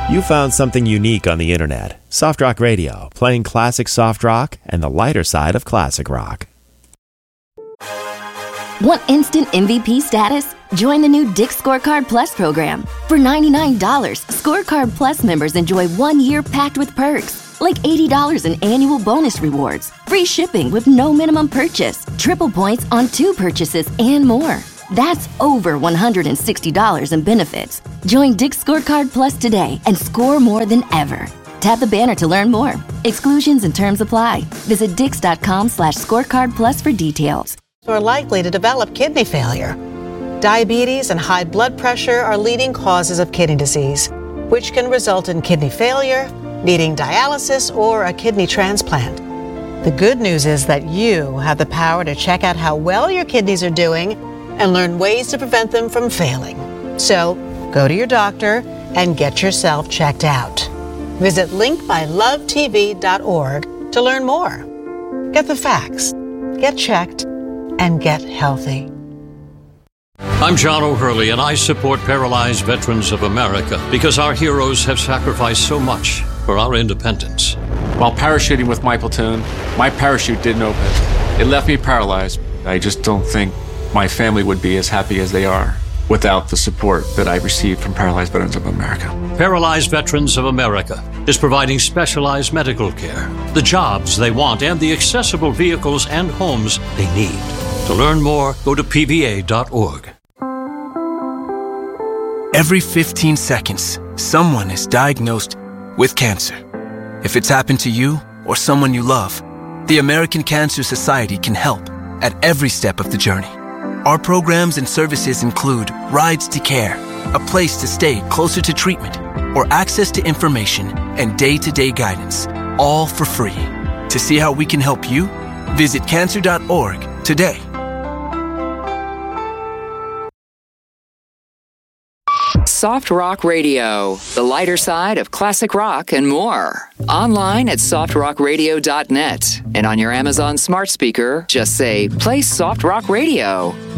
You found something unique on the internet. Soft Rock Radio, playing classic soft rock and the lighter side of classic rock. Want instant MVP status? Join the new Dick's Scorecard Plus program. For $99, Scorecard Plus members enjoy 1 year packed with perks, like $80 in annual bonus rewards, free shipping with no minimum purchase, triple points on 2 purchases, and more. That's over $160 in benefits. Join Dick's Scorecard Plus today and score more than ever. Tap the banner to learn more. Exclusions and terms apply. Visit dix.com/scorecard plus for details. Are likely to develop kidney failure. Diabetes and high blood pressure are leading causes of kidney disease, which can result in kidney failure, needing dialysis, or a kidney transplant. The good news is that you have the power to check out how well your kidneys are doing and learn ways to prevent them from failing. So, go to your doctor and get yourself checked out. Visit linkmylovetv.org to learn more. Get the facts, get checked, and get healthy. I'm John O'Hurley, and I support Paralyzed Veterans of America because our heroes have sacrificed so much for our independence. While parachuting with my platoon, my parachute didn't open. It left me paralyzed. I just don't think my family would be as happy as they are without the support that I received from Paralyzed Veterans of America. Paralyzed Veterans of America is providing specialized medical care, the jobs they want, and the accessible vehicles and homes they need. To learn more, go to pva.org. Every 15 seconds, someone is diagnosed with cancer. If it's happened to you or someone you love, the American Cancer Society can help at every step of the journey. Our programs and services include rides to care, a place to stay closer to treatment, or access to information and day-to-day guidance, all for free. To see how we can help you, visit cancer.org today. Soft Rock Radio, the lighter side of classic rock and more. Online at softrockradio.net. And on your Amazon smart speaker, just say, play Soft Rock Radio.